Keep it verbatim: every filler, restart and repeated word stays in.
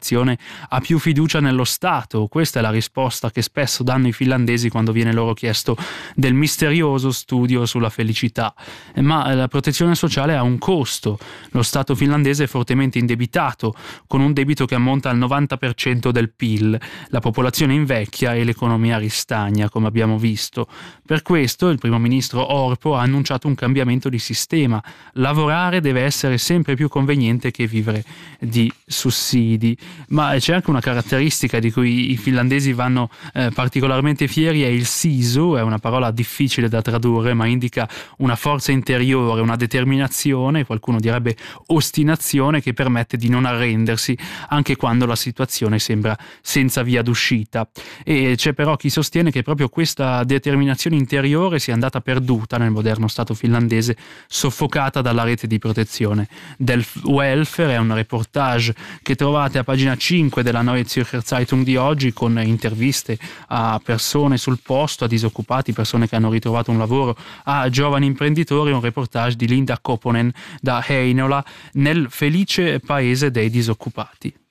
popolazione ha più fiducia nello Stato. Questa è la risposta che spesso danno i finlandesi quando viene loro chiesto del misterioso studio sulla felicità. Ma la protezione sociale ha un costo. Lo Stato finlandese è fortemente indebitato, con un debito che ammonta al novanta per cento del P I L. La popolazione invecchia e l'economia ristagna, come abbiamo visto. Per questo il primo ministro Orpo ha annunciato un cambiamento di sistema. Lavorare deve essere sempre più conveniente che vivere di sussidi. Ma c'è anche una caratteristica di cui i finlandesi vanno eh, particolarmente fieri, è il sisu. È una parola difficile da tradurre, ma indica una forza interiore, una determinazione, qualcuno direbbe ostinazione, che permette di non arrendersi anche quando la situazione sembra senza via d'uscita. E c'è però chi sostiene che proprio questa determinazione interiore sia andata perduta nel moderno Stato finlandese, soffocata dalla rete di protezione del welfare. È un reportage che trovate a pagina cinque della Neue Zürcher Zeitung di oggi, con interviste a persone sul posto, a disoccupati, persone che hanno ritrovato un lavoro, a giovani imprenditori. Un reportage di Linda Kopponen da Heinola, nel felice paese dei disoccupati.